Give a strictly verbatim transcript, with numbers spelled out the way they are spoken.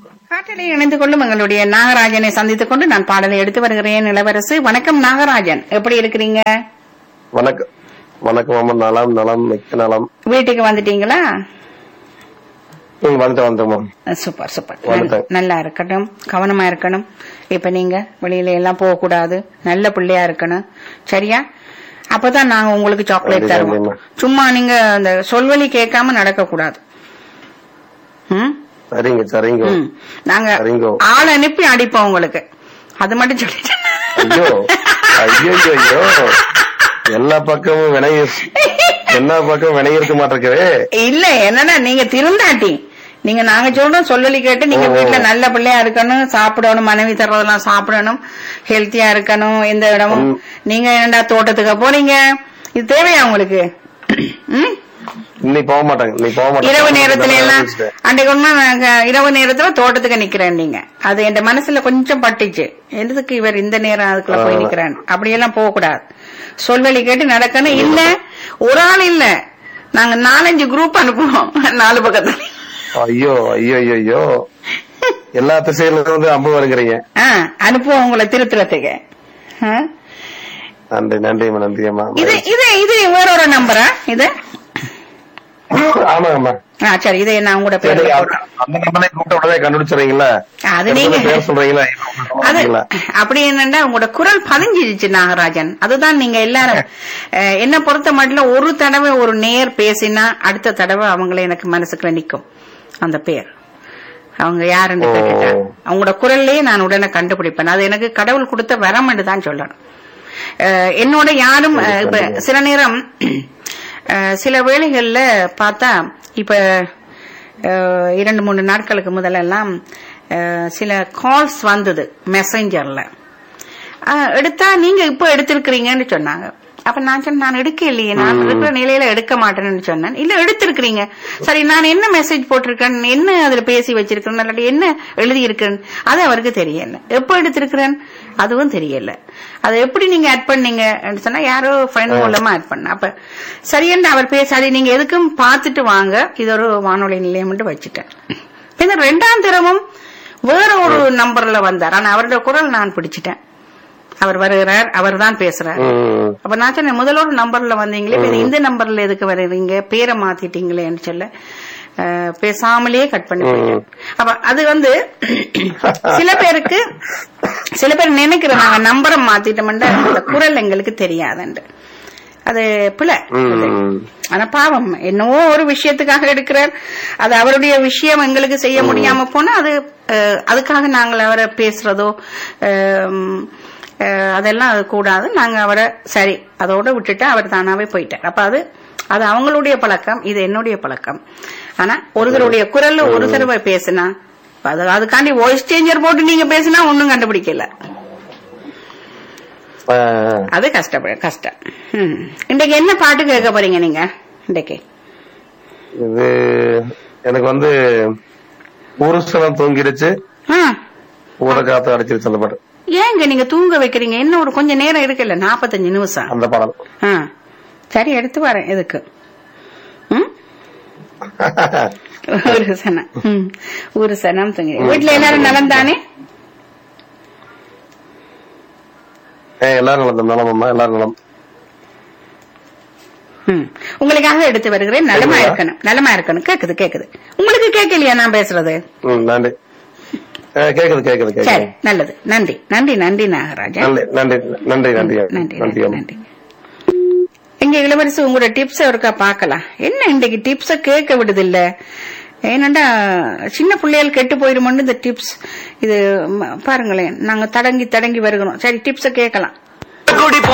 காற்றிலே இணைந்து கொள்ளும் எங்களுடைய நாகராஜனை சந்தித்துக் கொண்டு நான் பாடலை எடுத்து வருகிறேன். இளவரசு வணக்கம் நாகராஜன், எப்படி இருக்கிறீங்க? வணக்கம் வணக்கம் அம்மா. நலம் நலம் மிக்க நலம். வீட்டுக்கு வந்துட்டீங்களா? வந்துட்டு வந்தோம். Super super. நல்லா இருக்கட்டும், கவனமா இருக்கணும். இப்ப நீங்க வெளியில எல்லாம் போக கூடாது, நல்ல பிள்ளையா இருக்கணும், சரியா? அப்பதான் நாங்க உங்களுக்கு சாக்லேட் தருவோம். சும்மா நீங்க அந்த சொல்வழி கேட்காம நடக்க கூடாது. சரிங்க சரிங்க. நாங்க ஆள் அனுப்பி அடிப்போம் உங்களுக்கு, அது மட்டும் சொல்லிட்டேன். ஐயோ ஐயோ ஐயோ, எல்லா பக்கமும் வினைய எல்லா பக்கமும் வினைய இருக்க மாட்டேங்குது. இல்ல என்னன்னா நீங்க திருந்தாட்டி நீங்க நாங்க சொல்றோம் சொல்லி கேட்டு நீங்க வீட்டுல நல்ல பிள்ளையா இருக்கணும், சாப்பிடணும், மனைவி தர்றதெல்லாம் சாப்பிடணும், ஹெல்த்தியா இருக்கணும். எந்த இடமும் நீங்க என்னடா தோட்டத்துக்கு போறீங்க, இது தேவையா உங்களுக்கு? நீ போக மாட்டாங்க, நீ போக மாட்டாங்க. இரவு நேரத்துல எல்லாம் அன்றைக்கு ஒண்ணு இரவு நேரத்துல தோட்டத்துக்கு நிக்கிறேன் நீங்க, அது என் மனசுல கொஞ்சம் பட்டுச்சு. எதுக்கு இவர் இந்த நேரம் அதுக்குள்ள போய் நிக்கிறேன்? அப்படியெல்லாம் போக கூடாது, சொல்வழி கேட்டு நடக்கணும். இல்ல ஒரு ஆள் இல்ல, நாங்க நாலஞ்சு குரூப் அனுப்புவோம் நாலு பக்கத்துல. ஐயோ ஐயோ ஐயோ, எல்லா திசையில இருந்து அம்பு வருகிறீங்க. அனுப்புவோம் உங்களை திருத்துறதுக்கு. நன்றி நன்றி நன்றி அம்மா. இது இது இது வேற ஒரு நம்பரா இது? ஆமாங்கம்மா. சரி, இதை நான் உங்களோட பேர் கண்டுபிடிச்சிருங்களா? அது நீங்க சொல்றீங்களா? அது அப்படி என்னன்னா உங்களோட குரல் பதிஞ்சிருச்சு நாகராஜன். அதுதான் நீங்க எல்லாரும் என்ன பொறுத்த மட்டும் ஒரு தடவை ஒரு நேர் பேசினா அடுத்த தடவை அவங்கள எனக்கு மனசுக்குள்ள நிக்கும் அந்த பேர். அவங்க யாருன்னு கேட்டுட்டா அவங்களோட குரல்லையே நான் உடனே கண்டுபிடிப்பேன். அது எனக்கு கடவுள் கொடுத்த வரம் என்று தான் சொல்லணும். என்னோட யாரும் இப்ப சில நேரம் சில வேளைகள்ல பார்த்தா, இப்ப இரண்டு மூணு நாட்களுக்கு முதலெல்லாம் சில கால்ஸ் வந்தது மெசஞ்சர்ல. எடுத்தா நீங்க இப்ப எடுத்திருக்கிறீங்கன்னு சொன்னாங்க. அப்ப நான் சொன்னேன், நான் எடுக்க இல்லையே, நான் இருக்கிற நிலையில எடுக்க மாட்டேன்னு சொன்னேன். இல்ல எடுத்திருக்கிறீங்க. சரி, நான் என்ன மெசேஜ் போட்டிருக்கேன், என்ன அதுல பேசி வச்சிருக்கேன், இல்லாட்டி என்ன எழுதி இருக்கேன், அது அவருக்கு தெரியல. எப்ப எடுத்திருக்கிறேன் அதுவும் தெரியல. அதை எப்படி நீங்க ஆட் பண்ணீங்க சொன்னா யாரோ ஃப்ரெண்ட் மூலமா ஆட் பண்ண. அப்ப சரியென்று அவர் பேசாது, நீங்க எதுக்கும் பாத்துட்டு வாங்க, இது ஒரு வானொலி நிலையம் வச்சுட்டேன். இந்த ரெண்டாம் தினமும் வேற ஒரு நம்பர்ல வந்தார். ஆனா அவருடைய குரல் நான் பிடிச்சிட்டேன். அவர் வருகிறார், அவர் தான் பேசுறாரு. அப்ப நான் சொன்னேன், முதல்ல ஒரு நம்பர்ல வந்தீங்களே, இந்த நம்பர்ல எதுக்கு வருவீங்க, பேரை மாத்திட்டீங்களேன்னு சொல்ல பேசாமலேயே கட் பண்ணி போயிட்டேன். அப்ப அது வந்து சில பேருக்கு சில பேர் நினைக்கிறோம் நாங்க நம்பரை மாத்திட்டோம்னா அந்த குரல் எங்களுக்கு தெரியாதுண்டு. அது பிள்ளை. ஆனா பாவம் என்னவோ ஒரு விஷயத்துக்காக எடுக்கிறார். அது அவருடைய விஷயம் எங்களுக்கு செய்ய முடியாம போனா அது அதுக்காக நாங்கள் அவரை பேசுறதோ அதெல்லாம் அது கூடாது. நாங்க அவரை சரி அதோட விட்டுட்டு அவர் தானாவே போயிட்டார். அப்ப அது அது அவங்களுடைய பழக்கம், இது என்னுடைய பழக்கம். ஆனா ஒருத்தருடைய குரல் ஒரு தடவை பேசினா அதுக்காண்டி வாய்ஸ் சேஞ்சர் போட்டு நீங்க பேசினா ஒன்னும் கண்டுபிடிக்கல. அது கஷ்டப்பட கஷ்டம். இன்றைக்கு என்ன பாட்டு கேட்க போறீங்க நீங்க? இன்றைக்கு இது எனக்கு வந்து ஒரு சனம் தூங்கிடுச்சு, ஊற காத்து அடிச்சிருச்சு அந்த பாட்டு. ஏங்க நீங்க தூங்க வைக்கிறீங்க? இன்னும் ஒரு கொஞ்சம் நேரம் இருக்குல்ல, நாப்பத்தஞ்சு நிமிஷம் அந்த பாடல். சரி, எடுத்து வரேன். எதுக்கு ஒரு சனம் ஒரு சனம் தூங்கி. வீட்டுல எல்லாரும் நலம் தானே? எல்லாரும் நலம் நலமம்மா, எல்லாரும் நலம். உங்களுக்காக எடுத்து வருகிறேன். நலமா இருக்கணும், நலமா இருக்கணும். கேக்குது கேக்குது. உங்களுக்கு கேட்கலையா நான் பேசுறது? நன்றி. கேக்குது கேக்குது கேக்குது. நல்லது. நன்றி நன்றி நன்றி நாகராஜன். நன்றி நன்றி நன்றி நன்றி நன்றி. எங்க இளவரசி உங்களோட டிப்ஸ் ஒருக்கா பாக்கலாம். என்ன இன்றைக்கு டிப்ஸ கேட்க விடுது இல்ல? ஏனண்டா சின்ன பிள்ளைகள் கெட்டு போயிடுமோன்னு இந்த டிப்ஸ் இது பாருங்களேன். நாங்க தடங்கி தடங்கி வருகிறோம். சரி, டிப்ஸ கேட்கலாம்.